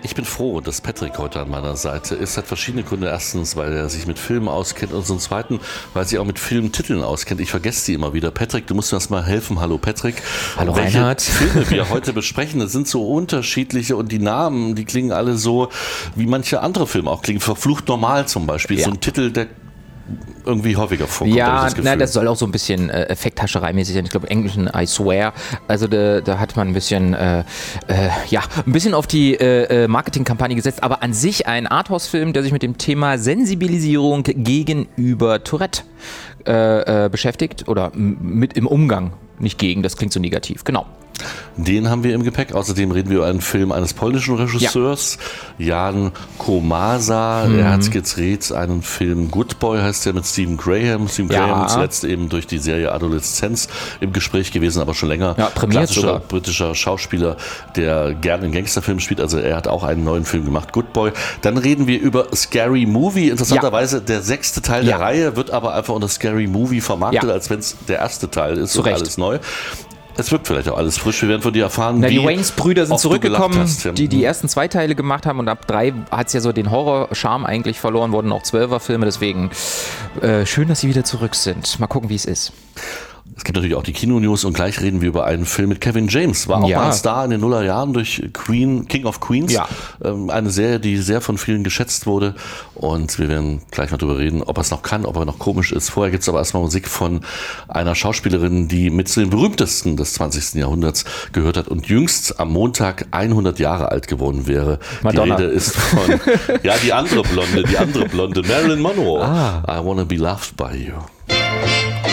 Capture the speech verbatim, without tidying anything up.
Ich bin froh, dass Patrick heute an meiner Seite ist. Hat verschiedene Gründe. Erstens, weil er sich mit Filmen auskennt und zum Zweiten, weil er sich auch mit Filmtiteln auskennt. Ich vergesse die immer wieder. Patrick, du musst mir erst mal helfen. Hallo Patrick. Hallo Welche Reinhard. Filme wir heute besprechen, das sind so unterschiedliche und die Namen, die klingen alle so, wie manche andere Filme auch klingen. Verflucht normal zum Beispiel. Ja. So ein Titel, der irgendwie häufiger vorkommt. Ja, das, nein, das soll auch so ein bisschen äh, Effekthascherei-mäßig sein. Ich glaube, im Englischen I swear. Also da, da hat man ein bisschen, äh, äh, ja, ein bisschen auf die äh, Marketingkampagne gesetzt. Aber an sich ein Arthouse-Film, der sich mit dem Thema Sensibilisierung gegenüber Tourette äh, äh, beschäftigt oder m- mit im Umgang. Nicht gegen, das klingt so negativ. Genau. Den haben wir im Gepäck. Außerdem reden wir über einen Film eines polnischen Regisseurs, ja. Jan Komasa. Mhm. Er hat gedreht einen Film Good Boy, heißt der, mit Stephen Graham. Stephen ja. Graham zuletzt eben durch die Serie Adoleszenz im Gespräch gewesen, aber schon länger. Ja, klassischer sogar. britischer Schauspieler, der gerne in Gangsterfilmen spielt. Also er hat auch einen neuen Film gemacht, Good Boy. Dann reden wir über Scary Movie. Interessanterweise ja. der sechste Teil ja. der Reihe wird aber einfach unter Scary Movie vermarktet, ja. als wenn es der erste Teil ist Zu und Recht. alles neu. Es wirkt vielleicht auch alles frisch. Wir werden von dir erfahren, Na, wie die Wayans-Brüder sind zurückgekommen, hast, ja. die die ersten zwei Teile gemacht haben und ab drei hat es ja so den Horror-Charme eigentlich verloren, wurden auch Zwölfer-Filme, deswegen äh, schön, dass sie wieder zurück sind. Mal gucken, wie es ist. Es gibt natürlich auch die Kino-News und gleich reden wir über einen Film mit Kevin James. War auch ja. mal ein Star in den Nullerjahren durch Queen, King of Queens. Ja. Ähm, eine Serie, die sehr von vielen geschätzt wurde. Und wir werden gleich mal drüber reden, ob er es noch kann, ob er noch komisch ist. Vorher gibt es aber erstmal Musik von einer Schauspielerin, die mit zu den berühmtesten des zwanzigsten Jahrhunderts gehört hat und jüngst am Montag hundert Jahre alt geworden wäre. Madonna. Die Rede ist von, ja, die andere Blonde, die andere Blonde, Marilyn Monroe. Ah. I wanna be loved by you.